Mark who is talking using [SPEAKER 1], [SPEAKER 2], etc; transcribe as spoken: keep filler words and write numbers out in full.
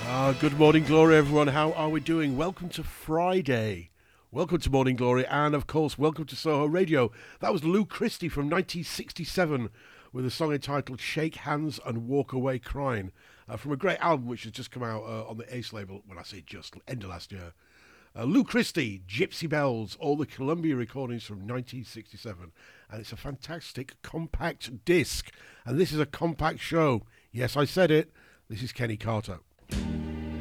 [SPEAKER 1] Ah, good morning, Glory, everyone. How are we doing? Welcome to Friday. Welcome to Morning Glory, and of course, welcome to Soho Radio. That was Lou Christie from nineteen sixty-seven with a song entitled Shake Hands and Walk Away Crying, uh, from a great album which has just come out uh, on the Ace label, when I say just, end of last year. Uh, Lou Christie, Gypsy Bells, all the Columbia recordings from nineteen sixty-seven. And it's a fantastic compact disc. And this is a compact show. Yes, I said it. This is Kenny Carter.